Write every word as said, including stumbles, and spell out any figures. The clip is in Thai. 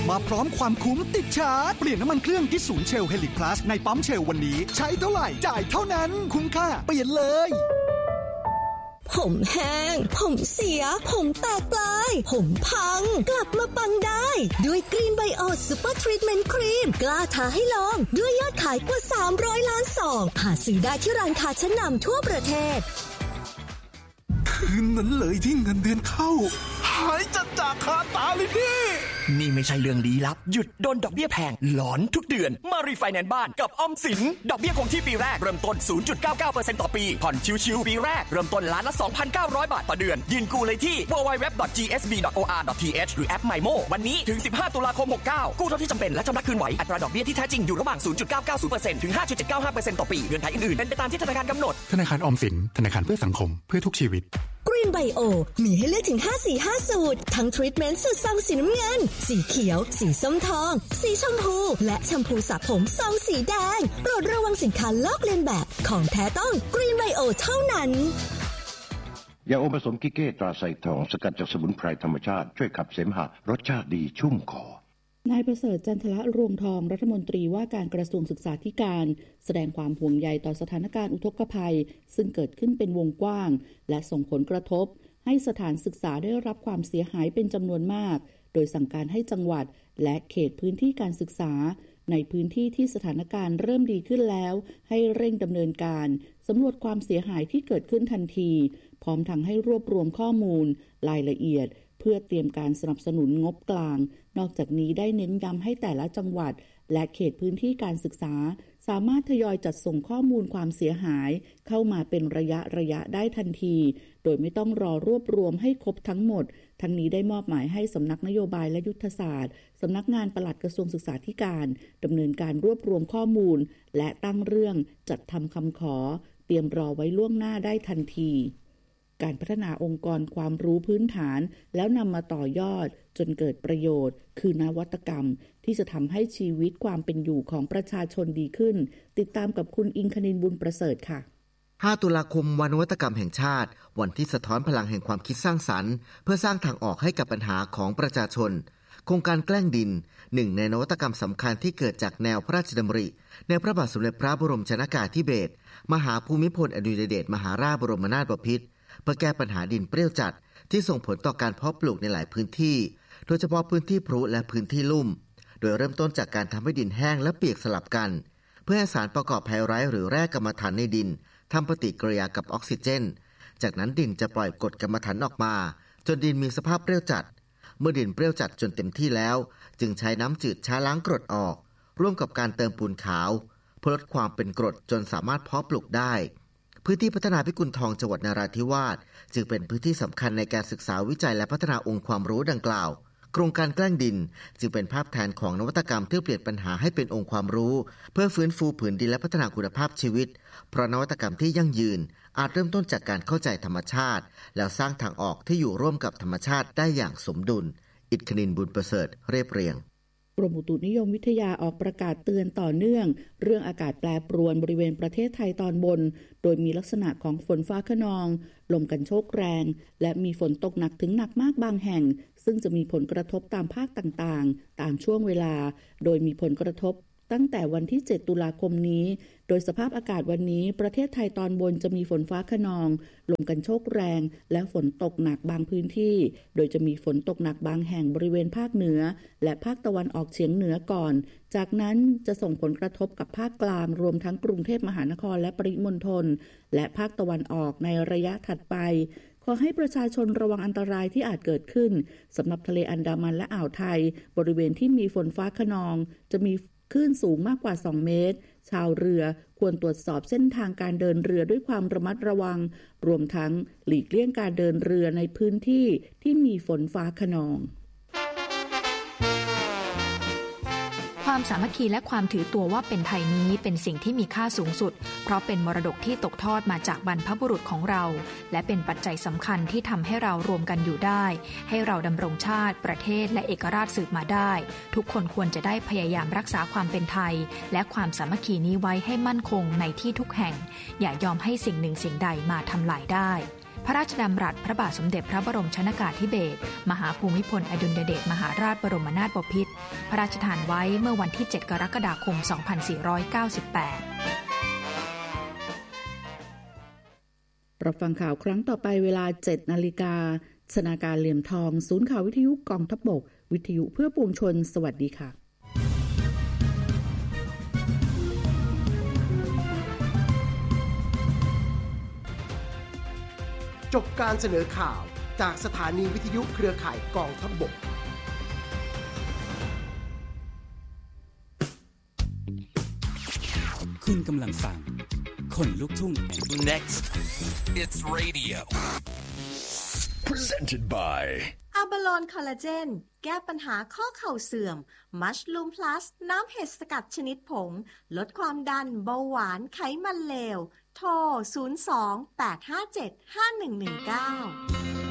มาพร้อมความคุ้มติดชาร์จเปลี่ยนน้ำมันเครื่องที่ศูนย์เชล Helix Plus ในปั๊มเชลวันนี้ใช้เท่าไหร่จ่ายเท่านั้นคุ้มค่าเปลี่ยนเลยผมแห้งผมเสียผมแตกปลายผมพังกลับมาปังได้ด้วยกรีนไบโอซูเปอร์ทรีทเมนต์ครีมกล้าท้าให้ลองด้วยยอดขายกว่าสามร้อยล้านซองหาซื้อได้ที่ร้านค้าชั้นนำทั่วประเทศคืนนั้นเลยที่เงินเดือนเข้าหายจัดจากคาตาเลยพี่นี่ไม่ใช่เรื่องลี้ลับหยุดโดนดอกเบี้ยแพงหลอนทุกเดือนมารีไฟแนนซ์บ้านกับออมสินดอกเบี้ยคงที่ปีแรกเริ่มต้น ศูนย์จุดเก้าเก้าเปอร์เซ็นต์ ต่อปีผ่อนชิวๆปีแรกเริ่มต้นล้านละ สองพันเก้าร้อย บาทต่อเดือนยื่นกู้เลยที่ ดับเบิลยู ดับเบิลยู ดับเบิลยู ดอท จี เอส บี ดอท โอ อาร์ ดอท ที เอช หรือแอป MyMo วันนี้ถึงสิบห้าตุลาคมหกสิบเก้ากู้เท่าที่จำเป็นและชำระคืนไหวอัตราดอกเบี้ยที่แท้จริงอยู่ระหว่าง ศูนย์จุดเก้าเก้าศูนย์เปอร์เซ็นต์ ถึง ห้าจุดเจ็ดเก้าห้าเปอร์เซ็นต์ ต่อปีเงื่อนไขอื่นๆเป็นไปตามที่ธนาคารกำหนดธนาคารออมสินธนาคารเพื่อสังคมเพื่อทุกชีวิตกรีนไบโอมีให้เลือกถึงห้าสี ห้าสูตรทั้งทรีทเมนต์สูตรซองสีน้ำเงินสีเขียวสีส้มทองสีชมพูและแชมพูสระผมซองสีแดงโปรดระวังสินค้าลอกเลียนแบบของแท้ต้องกรีนไบโอเท่านั้นยาอมผสมกิเก้ตราไซทองสกัดจากสมุนไพรธรรมชาติช่วยขับเสมหะรสชาติดีชุ่มคอนายประเสริฐจันทละรวงทองรัฐมนตรีว่าการกระทรวงศึกษาธิการแสดงความห่วงใยต่อสถานการณ์อุทกภัยซึ่งเกิดขึ้นเป็นวงกว้างและส่งผลกระทบให้สถานศึกษาได้รับความเสียหายเป็นจำนวนมากโดยสั่งการให้จังหวัดและเขตพื้นที่การศึกษาในพื้นที่ที่สถานการณ์เริ่มดีขึ้นแล้วให้เร่งดำเนินการสำรวจความเสียหายที่เกิดขึ้นทันทีพร้อมทั้งให้รวบรวมข้อมูลรายละเอียดเพื่อเตรียมการสนับสนุนงบกลางนอกจากนี้ได้เน้นย้ำให้แต่ละจังหวัดและเขตพื้นที่การศึกษาสามารถทยอยจัดส่งข้อมูลความเสียหายเข้ามาเป็นระยะระยะได้ทันทีโดยไม่ต้องรอรวบรวมให้ครบทั้งหมดทั้งนี้ได้มอบหมายให้สำนักนโยบายและยุทธศาสตร์สำนักงานปลัดกระทรวงศึกษาธิการดำเนินการรวบรวมข้อมูลและตั้งเรื่องจัดทำคำขอเตรียมรอไว้ล่วงหน้าได้ทันทีการพัฒนาองค์กรความรู้พื้นฐานแล้วนำมาต่อยอดจนเกิดประโยชน์คือนวัตกรรมที่จะทำให้ชีวิตความเป็นอยู่ของประชาชนดีขึ้นติดตามกับคุณอิงคณินบุญประเสริฐค่ะห้าตุลาคมวันนวัตกรรมแห่งชาติวันที่สะท้อนพลังแห่งความคิดสร้างสรรค์เพื่อสร้างทางออกให้กับปัญหาของประชาชนโครงการแกล้งดินหนึ่งในนวัตกรรมสำคัญที่เกิดจากแนวพระราชดำริในพระบาทสมเด็จพระบรมชนกาธิเบศรมหาภูมิพลอดุลยเดชมหาราชบรมนาถบพิตรเพื่อแก้ปัญหาดินเปรี้ยวจัดที่ส่งผลต่อการเพาะปลูกในหลายพื้นที่โดยเฉพาะพื้นที่พรุและพื้นที่ลุ่มโดยเริ่มต้นจากการทำให้ดินแห้งและเปียกสลับกันเพื่อให้สารประกอบไพไรท์หรือแร่กรรมฐานในดินทำปฏิกิริยากับออกซิเจนจากนั้นดินจะปล่อยกรดกรรมฐานออกมาจนดินมีสภาพเปรี้ยวจัดเมื่อดินเปรี้ยวจัดจนเต็มที่แล้วจึงใช้น้ำจืดช้าล้างกรดออกร่วมกับการเติมปูนขาวเพื่อลดความเป็นกรดจนสามารถเพาะปลูกได้พื้นที่พัฒนาพิกุลทองจังหวัดนราธิวาสจึงเป็นพื้นที่สำคัญในการศึกษาวิจัยและพัฒนาองค์ความรู้ดังกล่าวโครงการแกล้งดินจึงเป็นภาพแทนของนวัตกรรมที่เปลี่ยนปัญหาให้เป็นองค์ความรู้เพื่อฟื้นฟูผืนดินและพัฒนาคุณภาพชีวิตเพราะนวัตกรรมที่ยั่งยืนอาจเริ่มต้นจากการเข้าใจธรรมชาติแล้วสร้างทางออกที่อยู่ร่วมกับธรรมชาติได้อย่างสมดุลอิทธิคณินบุญประเสริฐเรียบเรียงกรมอุตุนิยมวิทยาออกประกาศเตือนต่อเนื่องเรื่องอากาศแปรปรวนบริเวณประเทศไทยตอนบนโดยมีลักษณะของฝนฟ้าคะนองลมกันโชกแรงและมีฝนตกหนักถึงหนักมากบางแห่งซึ่งจะมีผลกระทบตามภาคต่างๆตามช่วงเวลาโดยมีผลกระทบตั้งแต่วันที่เจ็ดตุลาคมนี้โดยสภาพอากาศวันนี้ประเทศไทยตอนบนจะมีฝนฟ้าคะนองลมกันโชกแรงและฝนตกหนักบางพื้นที่โดยจะมีฝนตกหนักบางแห่งบริเวณภาคเหนือและภาคตะวันออกเฉียงเหนือก่อนจากนั้นจะส่งผลกระทบกับภาคกลางรวมทั้งกรุงเทพมหานครและปริมณฑลและภาคตะวันออกในระยะถัดไปขอให้ประชาชนระวังอันตรายที่อาจเกิดขึ้นสำหรับทะเลอันดามันและอ่าวไทยบริเวณที่มีฝนฟ้าคะนองจะมีคลื่นสูงมากกว่าสองเมตรชาวเรือควรตรวจสอบเส้นทางการเดินเรือด้วยความระมัดระวังรวมทั้งหลีกเลี่ยงการเดินเรือในพื้นที่ที่มีฝนฟ้าคะนองความสามัคคีและความถือตัวว่าเป็นไทยนี้เป็นสิ่งที่มีค่าสูงสุดเพราะเป็นมรดกที่ตกทอดมาจากบรรพบุรุษของเราและเป็นปัจจัยสำคัญที่ทำให้เรารวมกันอยู่ได้ให้เราดำรงชาติประเทศและเอกราชสืบมาได้ทุกคนควรจะได้พยายามรักษาความเป็นไทยและความสามัคคีนี้ไว้ให้มั่นคงในที่ทุกแห่งอย่ายอมให้สิ่งหนึ่งสิ่งใดมาทำลายได้พระราชดำรัสพระบาทสมเด็จพระบรมชนกาธิเบศรมหาภูมิพลอดุลยเดชมหาราชบรมนาถบพิตรพระราชทานไว้เมื่อวันที่เจ็ดกรกฎาคมสองพันสี่ร้อยเก้าสิบแปดรับฟังข่าวครั้งต่อไปเวลา เจ็ดนาฬิกาสนาการเหลี่ยมทองศูนย์ข่าววิทยุกองทัพบกวิทยุเพื่อปวงชนสวัสดีค่ะจบการเสนอข่าวจากสถานีวิทยุเครือข่ายกองทัพบกคุณกำลังฟังคนลุกทุ่ง Next it's radio presented by อาบาโลนคอลลาเจนแก้ปัญหาข้อเข่าเสื่อมมัชลูมพลัสน้ำเห็ดสกัดชนิดผงลดความดันเบาหวานไขมันเลวโทรศูนย์ สอง แปด ห้า เจ็ด ห้า หนึ่ง หนึ่ง เก้า